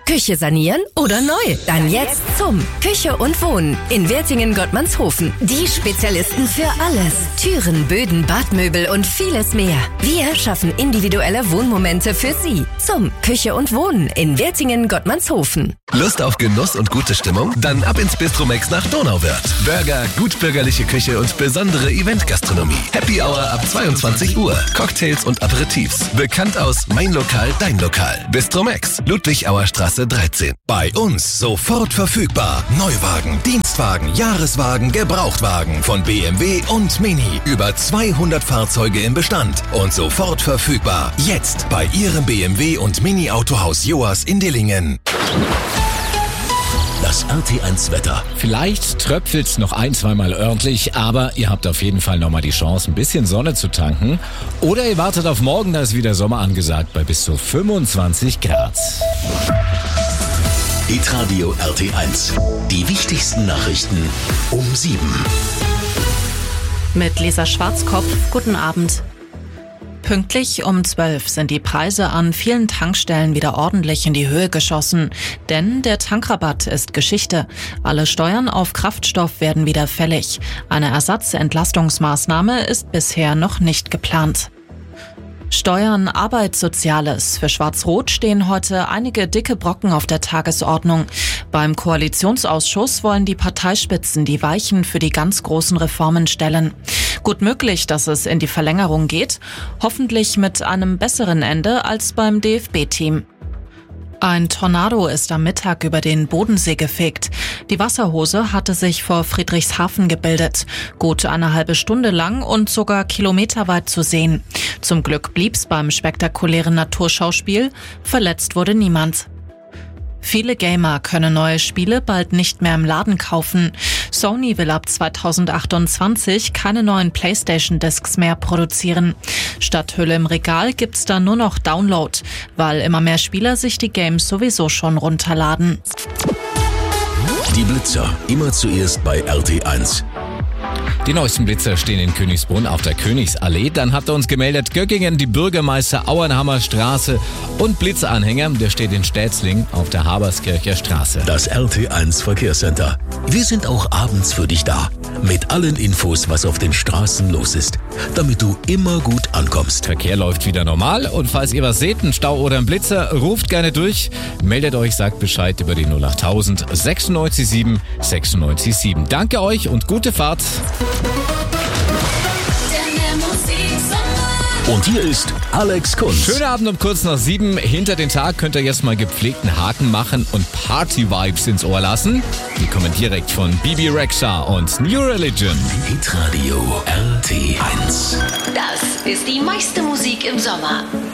Küche sanieren oder neu? Dann jetzt zum Küche und Wohnen in Wertingen-Gottmannshofen. Die Spezialisten für alles. Türen, Böden, Badmöbel und vieles mehr. Wir schaffen individuelle Wohnmomente für Sie. Zum Küche und Wohnen in Wertingen-Gottmannshofen. Lust auf Genuss und gute Stimmung? Dann ab ins Bistromex nach Donauwörth. Burger, gutbürgerliche Küche und besondere Eventgastronomie. Happy Hour ab 22 Uhr. Cocktails und Aperitifs. Bekannt aus Mein Lokal, Dein Lokal. Bistromex, Ludwigauer Straße 13. Bei uns sofort verfügbar. Neuwagen, Dienstwagen, Jahreswagen, Gebrauchtwagen von BMW und Mini. Über 200 Fahrzeuge im Bestand und sofort verfügbar. Jetzt bei Ihrem BMW und Mini Autohaus Joas in Dillingen. Das RT1 Wetter. Vielleicht tröpfelt's noch ein-, zweimal örtlich, aber ihr habt auf jeden Fall nochmal die Chance, ein bisschen Sonne zu tanken. Oder ihr wartet auf morgen, da ist wieder Sommer angesagt bei bis zu 25 Grad. Hitradio RT1. Die wichtigsten Nachrichten um 7. Mit Lisa Schwarzkopf, guten Abend. Pünktlich um 12 sind die Preise an vielen Tankstellen wieder ordentlich in die Höhe geschossen. Denn der Tankrabatt ist Geschichte. Alle Steuern auf Kraftstoff werden wieder fällig. Eine Ersatzentlastungsmaßnahme ist bisher noch nicht geplant. Steuern, Arbeit, Soziales. Für Schwarz-Rot stehen heute einige dicke Brocken auf der Tagesordnung. Beim Koalitionsausschuss wollen die Parteispitzen die Weichen für die ganz großen Reformen stellen. Gut möglich, dass es in die Verlängerung geht, hoffentlich mit einem besseren Ende als beim DFB-Team. Ein Tornado ist am Mittag über den Bodensee gefegt. Die Wasserhose hatte sich vor Friedrichshafen gebildet. Gut eine halbe Stunde lang und sogar kilometerweit zu sehen. Zum Glück blieb's beim spektakulären Naturschauspiel. Verletzt wurde niemand. Viele Gamer können neue Spiele bald nicht mehr im Laden kaufen. Sony will ab 2028 keine neuen PlayStation-Discs mehr produzieren. Statt Hülle im Regal gibt's da nur noch Download, weil immer mehr Spieler sich die Games sowieso schon runterladen. Die Blitzer, immer zuerst bei RT1. Die neuesten Blitzer stehen in Königsbrunn auf der Königsallee. Dann hat er uns gemeldet, Göggingen, die Bürgermeister Auenhammer Straße und Blitzanhänger, der steht in Stätzling auf der Haberskircher Straße. Das RT1 Verkehrscenter. Wir sind auch abends für dich da. Mit allen Infos, was auf den Straßen los ist, damit du immer gut ankommst. Verkehr läuft wieder normal und falls ihr was seht, einen Stau oder einen Blitzer, ruft gerne durch. Meldet euch, sagt Bescheid über die 08000 967 967. Danke euch und gute Fahrt. Und hier ist Alex Kunz. Schönen Abend um kurz nach 7. Hinter den Tag könnt ihr jetzt mal gepflegten Haken machen und Party-Vibes ins Ohr lassen. Die kommen direkt von Bibi Rexha und New Religion. Hitradio RT1. Das ist die meiste Musik im Sommer.